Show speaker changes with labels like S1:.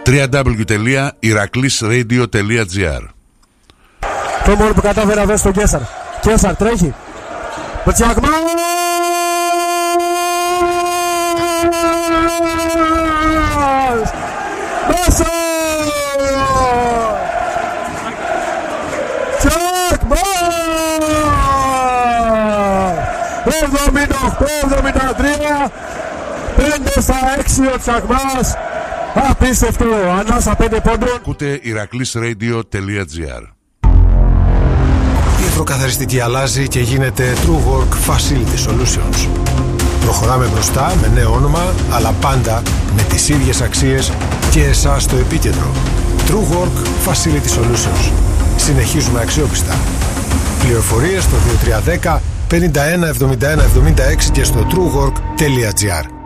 S1: www.iraklisradio.gr.
S2: Το μόνο που κατάφερε να δώσει τον Κέσσαρ. Κέσσαρ τρέχει. Μπουτσιαγμάς! Μέσα! Τσακμάς! 78-73. 5-6 ο Τσακμάς. Απίστευτο. Ανάσα 5 πόντων.
S1: Ακούτε iraklisradio.gr.
S3: Η ευρωκαθαριστική αλλάζει και γίνεται TrueWork Facility Solutions. Προχωράμε μπροστά με νέο όνομα, αλλά πάντα με τις ίδιες αξίες και εσάς στο επίκεντρο. TrueWork Facility Solutions. Συνεχίζουμε αξιόπιστα. Πληροφορίες στο 2310 51 71 76 και στο truework.gr.